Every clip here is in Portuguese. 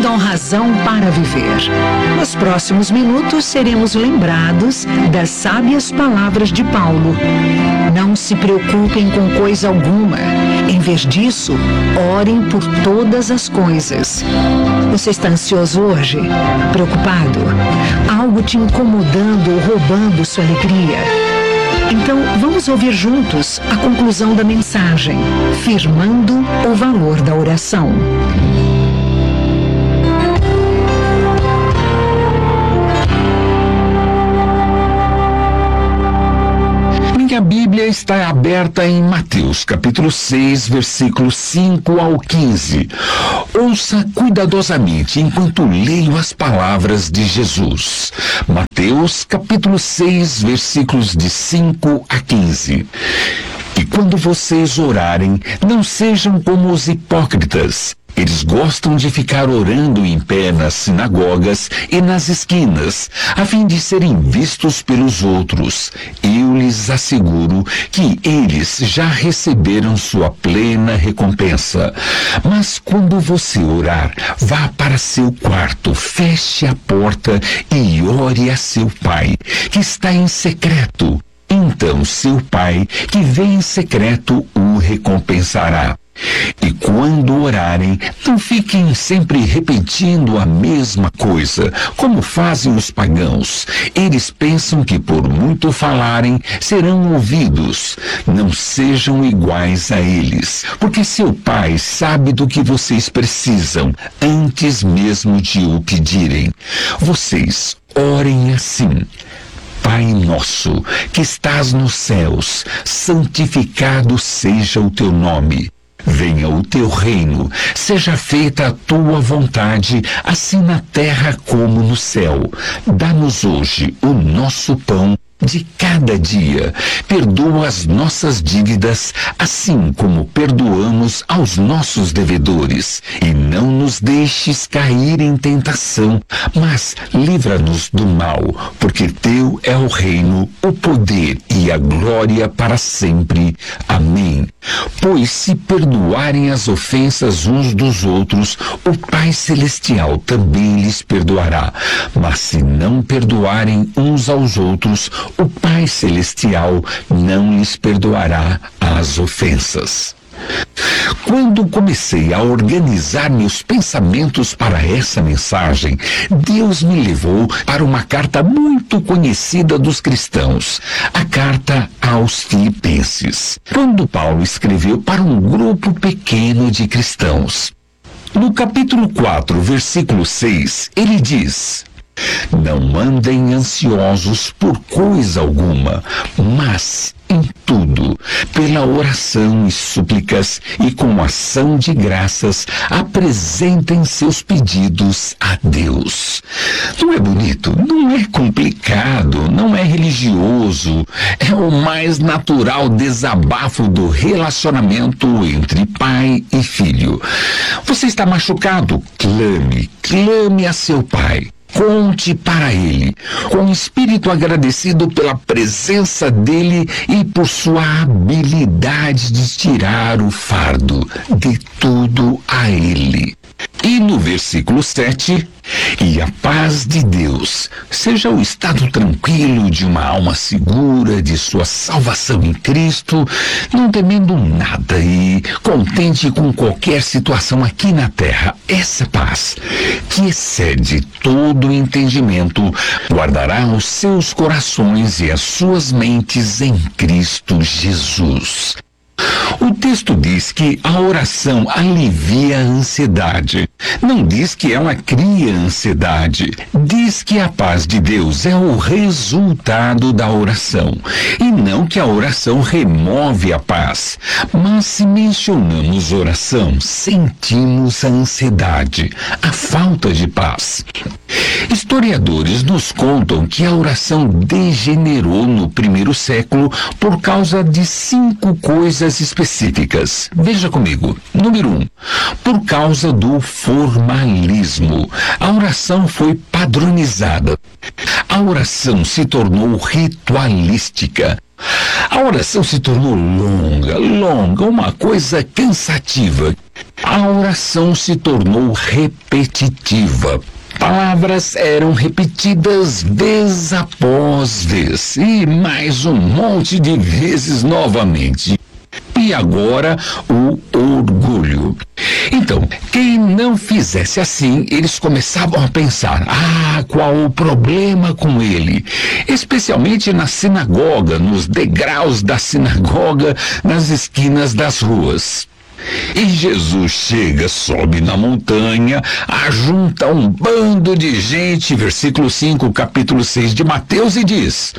dão razão para viver. Nos próximos minutos seremos lembrados das sábias palavras de Paulo. Não se preocupem com coisa alguma. Em vez disso, orem por todas as coisas. Você está ansioso hoje? Preocupado? Algo te incomodando ou roubando sua alegria? Então, vamos ouvir juntos a conclusão da mensagem, firmando o valor da oração. A Bíblia está aberta em Mateus, capítulo 6, versículos 5 ao 15. Ouça cuidadosamente enquanto leio as palavras de Jesus. Mateus, capítulo 6, versículos de 5 a 15. E quando vocês orarem, não sejam como os hipócritas. Eles gostam de ficar orando em pé nas sinagogas e nas esquinas, a fim de serem vistos pelos outros. Eu lhes asseguro que eles já receberam sua plena recompensa. Mas quando você orar, vá para seu quarto, feche a porta e ore a seu Pai, que está em secreto. Então seu Pai, que vem em secreto, o recompensará. E quando orarem, não fiquem sempre repetindo a mesma coisa, como fazem os pagãos. Eles pensam que por muito falarem, serão ouvidos. Não sejam iguais a eles, porque seu Pai sabe do que vocês precisam, antes mesmo de o pedirem. Vocês orem assim: Pai nosso, que estás nos céus, santificado seja o teu nome. Venha o teu reino, seja feita a tua vontade, assim na terra como no céu. Dá-nos hoje o nosso pão de cada dia. Perdoa as nossas dívidas, assim como perdoamos aos nossos devedores. E não nos deixes cair em tentação, mas livra-nos do mal, porque teu é o reino, o poder e a glória para sempre. Amém. Pois se perdoarem as ofensas uns dos outros, o Pai Celestial também lhes perdoará. Mas se não perdoarem uns aos outros, o Pai Celestial não lhes perdoará as ofensas. Quando comecei a organizar meus pensamentos para essa mensagem, Deus me levou para uma carta muito conhecida dos cristãos, a carta aos Filipenses, quando Paulo escreveu para um grupo pequeno de cristãos. No capítulo 4, versículo 6, ele diz: Não andem ansiosos por coisa alguma, mas em tudo, pela oração e súplicas e com ação de graças, apresentem seus pedidos a Deus. Não é bonito? Não é complicado, não é religioso. É o mais natural desabafo do relacionamento entre pai e filho. Você está machucado? Clame a seu pai. Conte para ele, com espírito agradecido pela presença dele e por sua habilidade de tirar o fardo. Dê tudo a ele. E no versículo 7, e a paz de Deus seja o estado tranquilo de uma alma segura de sua salvação em Cristo, não temendo nada e contente com qualquer situação aqui na terra. Essa paz, que excede todo o entendimento, guardará os seus corações e as suas mentes em Cristo Jesus. O texto diz que a oração alivia a ansiedade. Não diz que ela cria ansiedade. Diz que a paz de Deus é o resultado da oração. E não que a oração remove a paz. Mas se mencionamos oração, sentimos a ansiedade, a falta de paz. Historiadores nos contam que a oração degenerou no primeiro século por causa de 5 coisas específicas. Veja comigo. Número 1. Por causa do formalismo. A oração foi padronizada. A oração se tornou ritualística. A oração se tornou longa, uma coisa cansativa. A oração se tornou repetitiva. Palavras eram repetidas vez após vez e mais um monte de vezes novamente. E agora o orgulho. Então, quem não fizesse assim, eles começavam a pensar: qual o problema com ele? Especialmente na sinagoga, nos degraus da sinagoga, nas esquinas das ruas. E Jesus chega, sobe na montanha, ajunta um bando de gente, versículo 5, capítulo 6 de Mateus, e diz: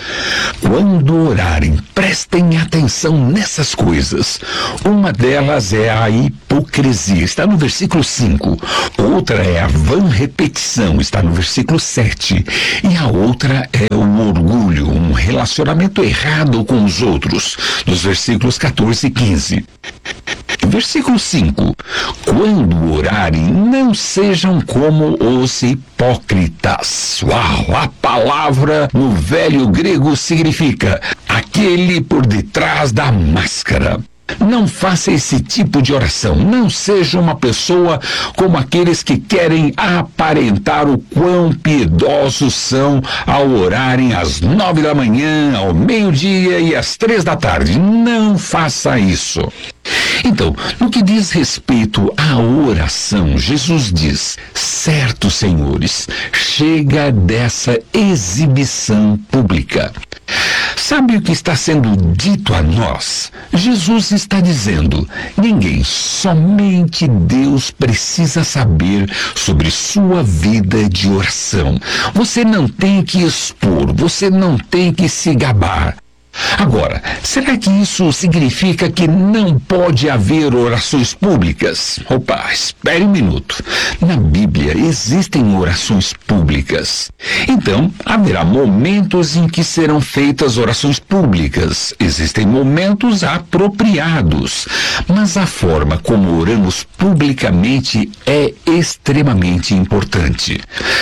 quando orarem, prestem atenção nessas coisas. Uma delas é a hipocrisia, está no versículo 5. Outra é a vã repetição, está no versículo 7. E a outra é o orgulho, um relacionamento errado com os outros, nos versículos 14 e 15. Versículo 5. Quando orarem, não sejam como os hipócritas. Uau! A palavra no velho grego significa aquele por detrás da máscara. Não faça esse tipo de oração. Não seja uma pessoa como aqueles que querem aparentar o quão piedosos são ao orarem às 9 da manhã, ao meio-dia e às 3 da tarde. Não faça isso. Então, no que diz respeito à oração, Jesus diz: certo, senhores, chega dessa exibição pública. Sabe o que está sendo dito a nós? Jesus está dizendo: ninguém, somente Deus precisa saber sobre sua vida de oração. Você não tem que expor, você não tem que se gabar. Agora, será que isso significa que não pode haver orações públicas? Opa, espere um minuto. Na Bíblia existem orações públicas. Então, haverá momentos em que serão feitas orações públicas. Existem momentos apropriados. Mas a forma como oramos publicamente é extremamente importante.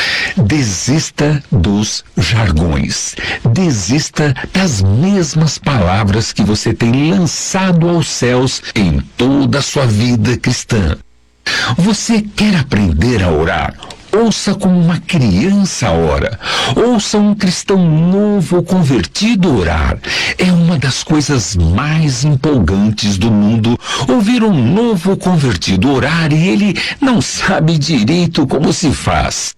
Desista dos jargões. Desista das mesmas palavras que você tem lançado aos céus em toda a sua vida cristã. Você quer aprender a orar? Ouça como uma criança ora. Ouça um cristão novo convertido orar. É uma das coisas mais empolgantes do mundo ouvir um novo convertido orar e ele não sabe direito como se faz.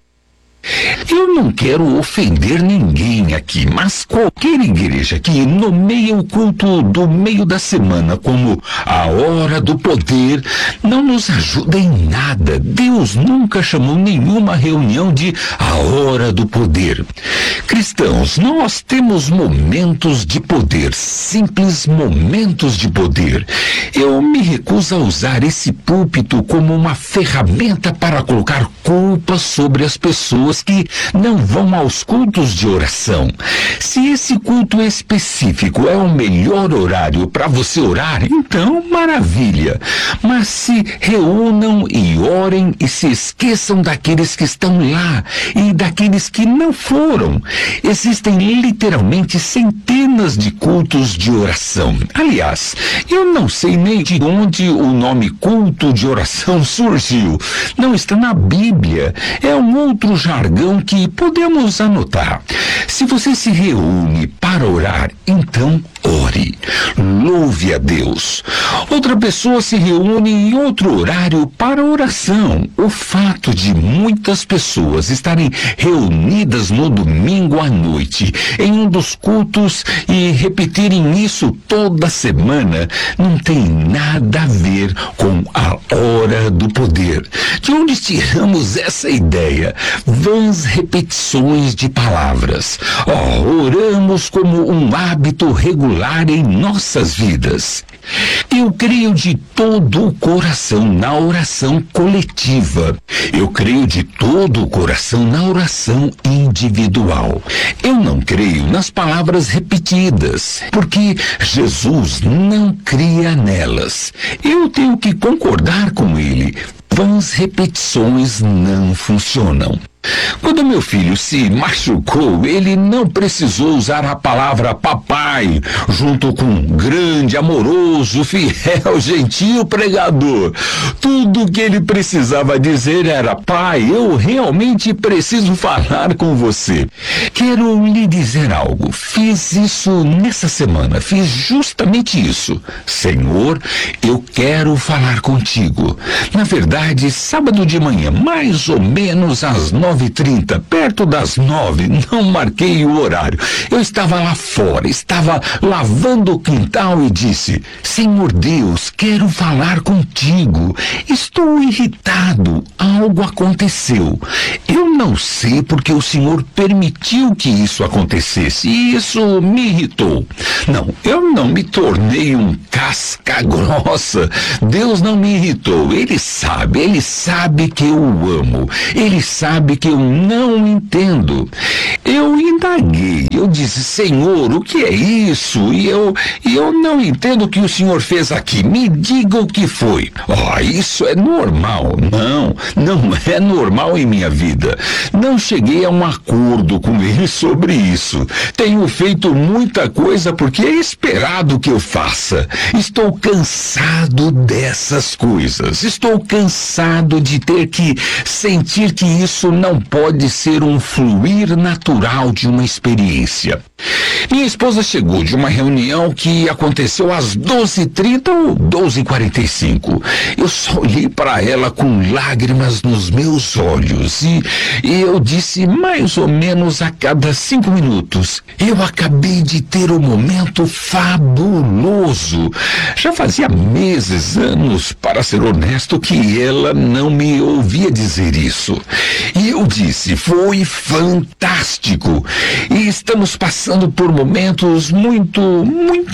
Eu não quero ofender ninguém aqui, mas qualquer igreja que nomeia o culto do meio da semana como a hora do poder não nos ajuda em nada. Deus nunca chamou nenhuma reunião de a hora do poder. Cristãos, nós temos momentos de poder, simples momentos de poder. Eu me recuso a usar esse púlpito como uma ferramenta para colocar culpa sobre as pessoas que não vão aos cultos de oração. Se esse culto específico é o melhor horário para você orar, então maravilha. Mas se reúnam e orem e se esqueçam daqueles que estão lá e daqueles que não foram. Existem literalmente centenas de cultos de oração. Aliás, eu não sei nem de onde o nome culto de oração surgiu. Não está na Bíblia. É um outro jargão que podemos anotar. Se você se reúne para orar, então ore. Louve a Deus. Outra pessoa se reúne em outro horário para oração. O fato de muitas pessoas estarem reunidas no domingo à noite em um dos cultos e repetirem isso toda semana não tem nada a ver com a hora do poder. De onde tiramos essa ideia? Vãs repetições de palavras. Oramos como um hábito regular em nossas vidas. Eu creio de todo o coração na oração coletiva. Eu creio de todo o coração na oração individual. Eu não creio nas palavras repetidas, porque Jesus não cria nelas. Eu tenho que concordar com ele. Vãs repetições não funcionam. Quando meu filho se machucou, ele não precisou usar a palavra papai junto com um grande, amoroso, fiel, gentil pregador. Tudo que ele precisava dizer era: pai, eu realmente preciso falar com você. Quero lhe dizer algo. Fiz isso nessa semana. Fiz justamente isso. Senhor, eu quero falar contigo. Na verdade, sábado de manhã, mais ou menos às 9h30, perto das 9, não marquei o horário. Eu estava lá fora, estava lavando o quintal e disse: Senhor Deus, quero falar contigo. Estou irritado. Algo aconteceu. Eu não sei porque o Senhor permitiu que isso acontecesse e isso me irritou. Não, eu não me tornei um casca grossa. Deus não me irritou. Ele sabe que eu o amo. Ele sabe que eu não entendo. Eu indaguei, eu disse: Senhor, o que é isso? E eu não entendo o que o Senhor fez aqui. Me diga o que foi. Isso é normal. Não é normal em minha vida. Não cheguei a um acordo com ele sobre isso. Tenho feito muita coisa porque é esperado que eu faça. Estou cansado dessas coisas. Estou cansado de ter que sentir que isso não pode ser um fluir natural de uma experiência. Minha esposa chegou de uma reunião que aconteceu às 12h30 ou 12h45. Eu só olhei para ela com lágrimas nos meus olhos e eu disse mais ou menos a cada 5 minutos: eu acabei de ter um momento fabuloso. Já fazia meses, anos, para ser honesto, que ela não me ouvia dizer isso. E eu disse: foi fantástico. E estamos passando por momentos muito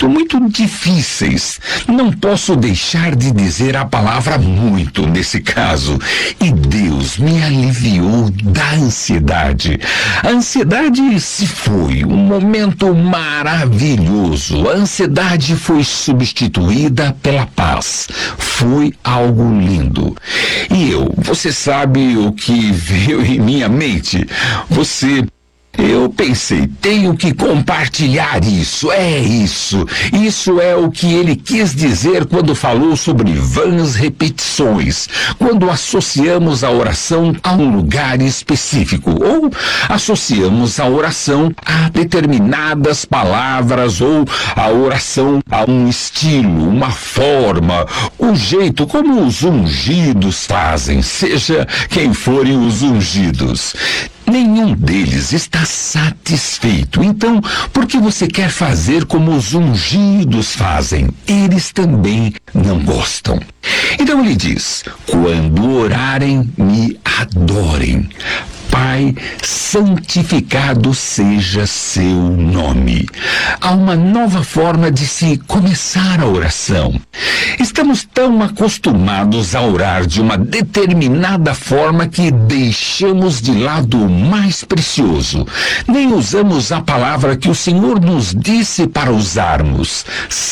difíceis. Não posso deixar de dizer a palavra muito nesse caso. E Deus me aliviou da ansiedade. A ansiedade se foi, um momento maravilhoso. A ansiedade foi substituída pela paz. Foi algo lindo. E você sabe o que veio em minha mente? Eu pensei, tenho que compartilhar isso. Isso é o que ele quis dizer quando falou sobre vãs repetições, quando associamos a oração a um lugar específico, ou associamos a oração a determinadas palavras, ou a oração a um estilo, uma forma, o jeito como os ungidos fazem, seja quem forem os ungidos. Nenhum deles está satisfeito. Então, por que você quer fazer como os ungidos fazem? Eles também não gostam. Então ele diz: quando orarem, me adorem. Pai, santificado seja seu nome. Há uma nova forma de se começar a oração. Estamos tão acostumados a orar de uma determinada forma que deixamos de lado o mais precioso. Nem usamos a palavra que o Senhor nos disse para usarmos.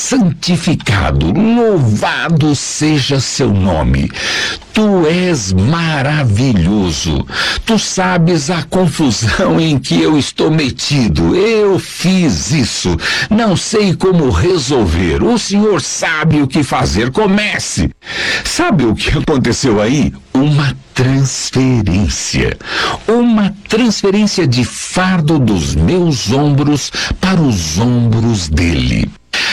Santificado, louvado seja seu nome. Tu és maravilhoso. Tu sabes a confusão em que eu estou metido. Eu fiz isso. Não sei como resolver. O Senhor sabe o que fazer. Comece. Sabe o que aconteceu aí? Uma transferência. Uma transferência de fardo dos meus ombros para os ombros dele.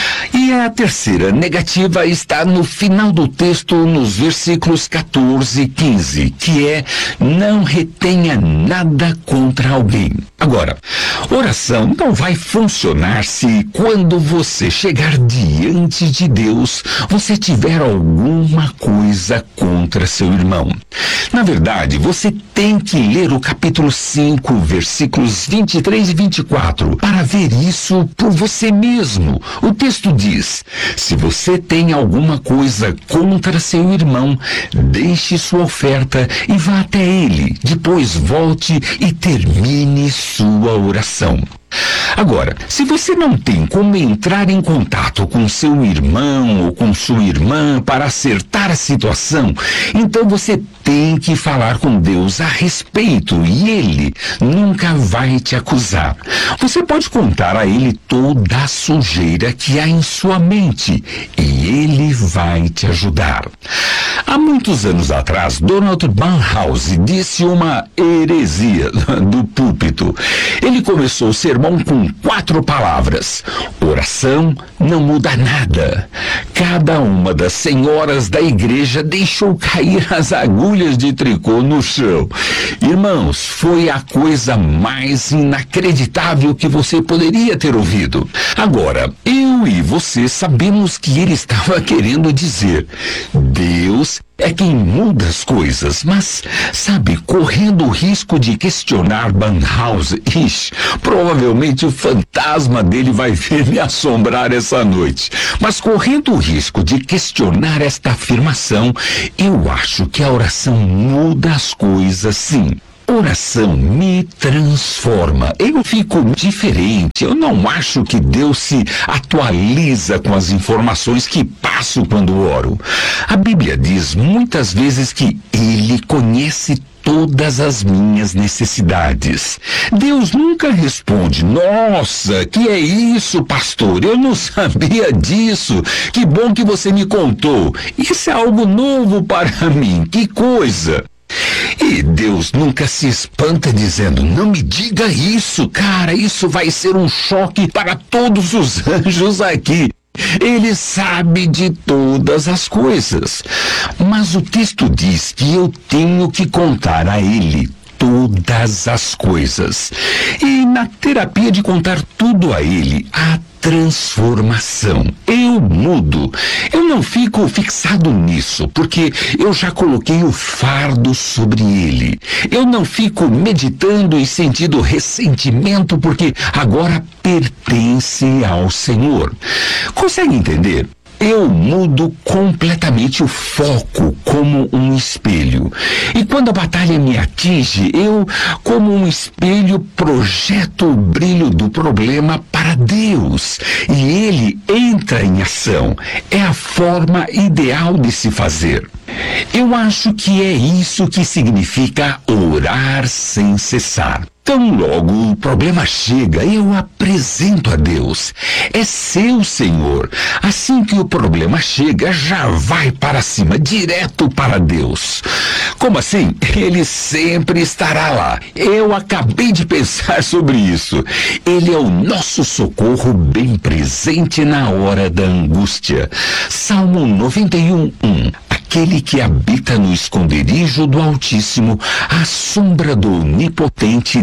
E a terceira negativa está no final do texto, nos versículos 14 e 15, que é: não retenha nada contra alguém. Agora, oração não vai funcionar se quando você chegar diante de Deus, você tiver alguma coisa contra seu irmão. Na verdade, você tem que ler o capítulo 5, versículos 23 e 24, para ver isso por você mesmo. O texto diz: se você tem alguma coisa contra seu irmão, deixe sua oferta e vá até ele. Depois volte e termine sua oração. Agora, se você não tem como entrar em contato com seu irmão ou com sua irmã para acertar a situação, então você tem que falar com Deus a respeito e Ele nunca vai te acusar. Você pode contar a Ele toda a sujeira que há em sua mente e Ele vai te ajudar. Há muitos anos atrás, Donald Barnhouse disse uma heresia do púlpito. Ele começou o sermão com 4 palavras: oração não muda nada. Cada uma das senhoras da igreja deixou cair as agulhas de tricô no chão. Irmãos, foi a coisa mais inacreditável que você poderia ter ouvido. Agora, eu e você sabemos que ele estava querendo dizer: Deus é quem muda as coisas, mas, sabe, correndo o risco de questionar Barnhouse, provavelmente o fantasma dele vai vir me assombrar essa noite. Mas correndo o risco de questionar esta afirmação, eu acho que a oração muda as coisas, sim. Oração me transforma. Eu fico diferente. Eu não acho que Deus se atualiza com as informações que passo quando oro. A Bíblia diz muitas vezes que Ele conhece todas as minhas necessidades. Deus nunca responde: nossa, que é isso, pastor? Eu não sabia disso. Que bom que você me contou. Isso é algo novo para mim. Que coisa! E Deus nunca se espanta dizendo: não me diga isso, cara, isso vai ser um choque para todos os anjos aqui. Ele sabe de todas as coisas. Mas o texto diz que eu tenho que contar a Ele todas as coisas. E na terapia de contar tudo a Ele, há transformação. Eu mudo. Eu não fico fixado nisso, porque eu já coloquei o fardo sobre ele. Eu não fico meditando e sentindo ressentimento, porque agora pertence ao Senhor. Consegue entender? Eu mudo completamente o foco como um espelho. E quando a batalha me atinge, eu, como um espelho, projeto o brilho do problema para Deus. E Ele entra em ação. É a forma ideal de se fazer. Eu acho que é isso que significa orar sem cessar. Tão logo o problema chega, eu apresento a Deus. É seu, Senhor. Assim que o problema chega, já vai para cima, direto para Deus. Como assim? Ele sempre estará lá. Eu acabei de pensar sobre isso. Ele é o nosso socorro bem presente na hora da angústia. Salmo 91:1. Aquele que habita no esconderijo do Altíssimo, à sombra do Onipotente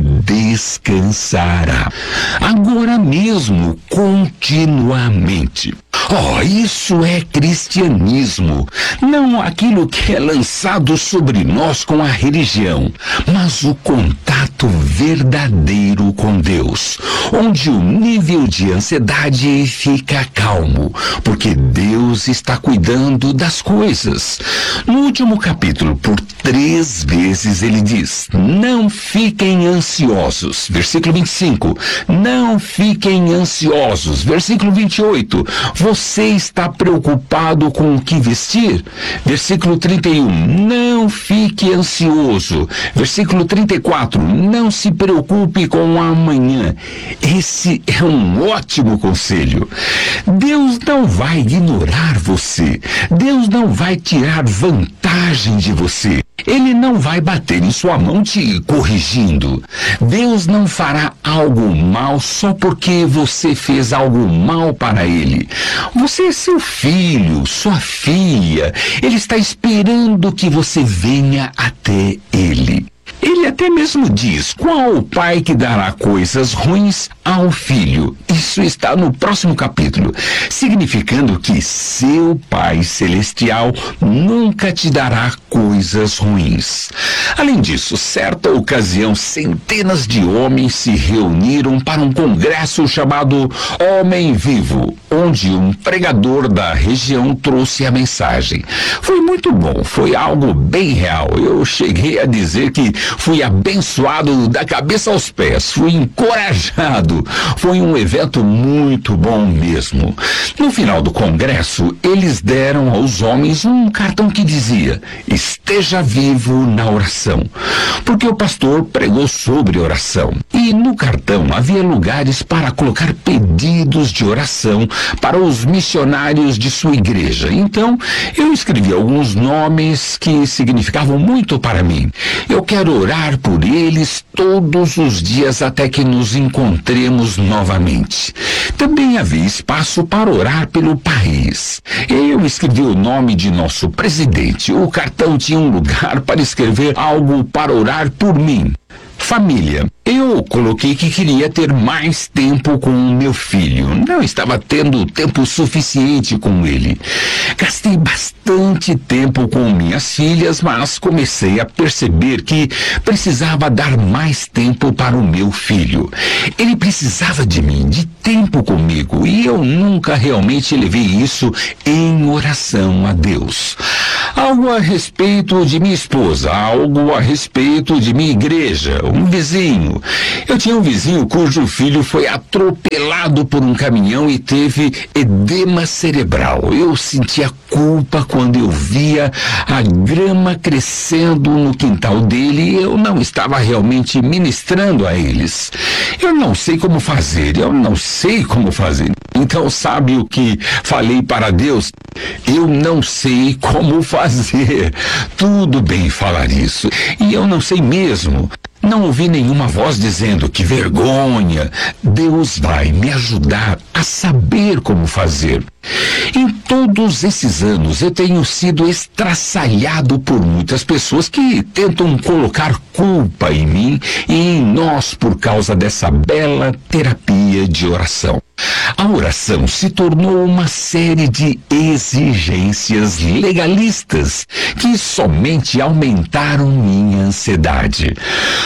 descansará. Agora mesmo, continuamente. Isso é cristianismo. Não aquilo que é lançado sobre nós com a religião, mas o contato verdadeiro com Deus, onde o nível de ansiedade fica calmo, porque Deus está cuidando das coisas. No último capítulo, por 3 vezes ele diz: não fiquem ansiosos. Versículo 25. Não fiquem ansiosos. Versículo 28. Você está preocupado com o que vestir? Versículo 31. Não fique ansioso. Versículo 34. Não se preocupe com o amanhã. Esse é um ótimo conselho. Deus não vai ignorar você. Deus não vai tirar vantagem de você. Ele não vai bater em sua mão te corrigindo. Deus não fará algo mal só porque você fez algo mal para ele. Você é seu filho, sua filha. Ele está esperando que você venha até ele. Ele até mesmo diz: qual o pai que dará coisas ruins ao filho? Isso está no próximo capítulo, significando que seu Pai Celestial nunca te dará coisas ruins. Além disso, certa ocasião, centenas de homens se reuniram para um congresso chamado Homem Vivo, onde um pregador da região trouxe a mensagem. Foi muito bom, foi algo bem real. Eu cheguei a dizer que fui abençoado da cabeça aos pés, fui encorajado. Foi um evento muito bom mesmo. No final do congresso, eles deram aos homens um cartão que dizia: esteja vivo na oração, porque o pastor pregou sobre oração. E no cartão havia lugares para colocar pedidos de oração para os missionários de sua igreja. Então, eu escrevi alguns nomes que significavam muito para mim. Eu quero orar por eles todos os dias até que nos encontremos novamente. Também havia espaço para orar pelo país. Eu escrevi o nome de nosso presidente. O cartão tinha um lugar para escrever algo para orar por mim. Família. Eu coloquei que queria ter mais tempo com o meu filho. Não estava tendo tempo suficiente com ele. Gastei bastante tempo com minhas filhas, mas comecei a perceber que precisava dar mais tempo para o meu filho. Ele precisava de mim, de tempo comigo, e eu nunca realmente levei isso em oração a Deus. Algo a respeito de minha esposa, algo a respeito de minha igreja, um vizinho. Eu tinha um vizinho cujo filho foi atropelado por um caminhão e teve edema cerebral. Eu sentia culpa quando eu via a grama crescendo no quintal dele e eu não estava realmente ministrando a eles. Eu não sei como fazer. Então, sabe o que falei para Deus? Eu não sei como fazer. Tudo bem falar isso. E eu não sei mesmo. Não ouvi nenhuma voz dizendo que vergonha. Deus vai me ajudar a saber como fazer. Em todos esses anos eu tenho sido estraçalhado por muitas pessoas que tentam colocar culpa em mim e em nós por causa dessa bela terapia de oração. A oração se tornou uma série de exigências legalistas que somente aumentaram minha ansiedade.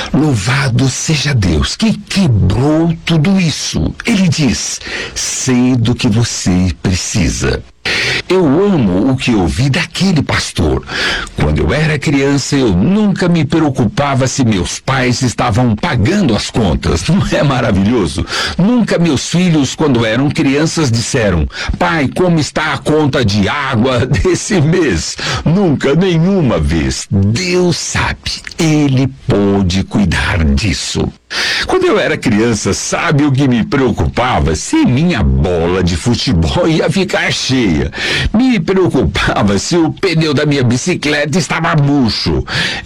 Louvado seja Deus que quebrou tudo isso. Ele diz: sei do que você precisa. Eu amo o que ouvi daquele pastor. Quando eu era criança, eu nunca me preocupava se meus pais estavam pagando as contas. Não é maravilhoso? Nunca meus filhos, quando eram crianças, disseram: pai, como está a conta de água desse mês? Nunca, nenhuma vez. Deus sabe. Ele pode cuidar disso. Quando eu era criança, sabe o que me preocupava? Se minha bola de futebol ia ficar cheia. Me preocupava se o pneu da minha bicicleta estava murcho.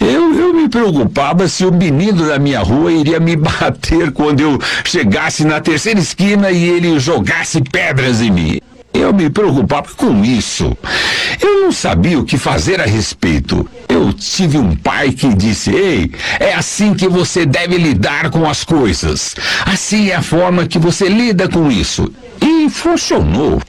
Eu me preocupava se o menino da minha rua iria me bater quando eu chegasse na terceira esquina e ele jogasse pedras em mim. Eu me preocupava com isso. Eu não sabia o que fazer a respeito. Eu tive um pai que disse: ei, é assim que você deve lidar com as coisas. Assim é a forma que você lida com isso. E funcionou.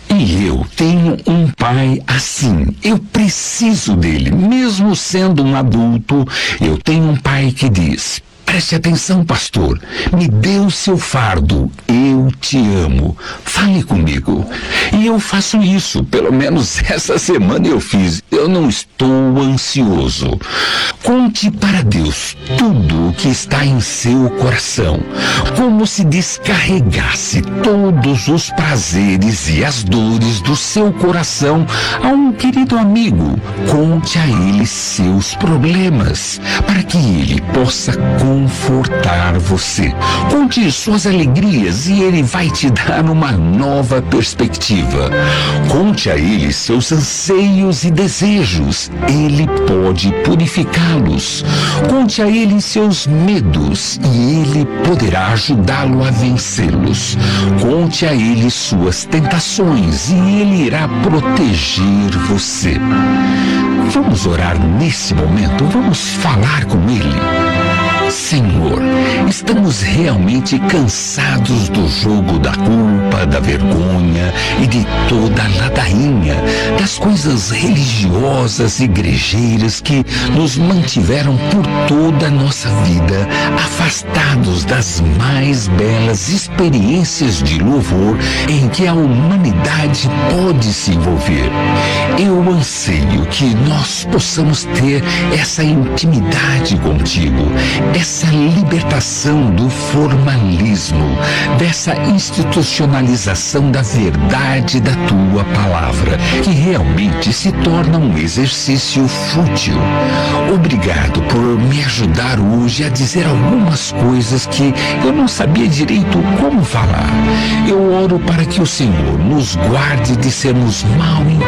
E eu tenho um pai assim. Eu preciso dele. Mesmo sendo um adulto, eu tenho um pai que diz: preste atenção, pastor. Me dê o seu fardo. Eu te amo. Fale comigo. E eu faço isso. Pelo menos essa semana eu fiz. Eu não estou ansioso. Conte para Deus tudo o que está em seu coração. Como se descarregasse todos os prazeres e as dores do seu coração a um querido amigo. Conte a ele seus problemas, para que ele possa confortar você. Conte suas alegrias e ele vai te dar uma nova perspectiva. Conte a ele seus anseios e desejos. Ele pode purificá-los. Conte a ele seus medos e ele poderá ajudá-lo a vencê-los. Conte a ele suas tentações e ele irá proteger você. Vamos orar nesse momento. Vamos falar com ele. Senhor, estamos realmente cansados do jogo da culpa, da vergonha e de toda a ladainha, das coisas religiosas e igrejeiras que nos mantiveram por toda a nossa vida afastados das mais belas experiências de louvor em que a humanidade pode se envolver. Eu anseio que nós possamos ter essa intimidade contigo, essa libertação do formalismo, dessa institucionalização da verdade da tua palavra, que realmente se torna um exercício fútil. Obrigado por me ajudar hoje a dizer algumas coisas que eu não sabia direito como falar. Eu oro para que o Senhor nos guarde de sermos mal